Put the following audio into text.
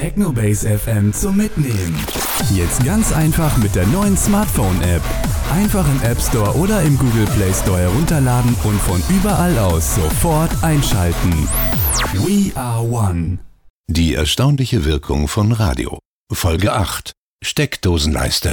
Technobase FM zum Mitnehmen. Jetzt ganz einfach mit der neuen Smartphone-App. Einfach im App Store oder im Google Play Store herunterladen und von überall aus sofort einschalten. We are one. Die erstaunliche Wirkung von Radio. Folge 8. Steckdosenleiste.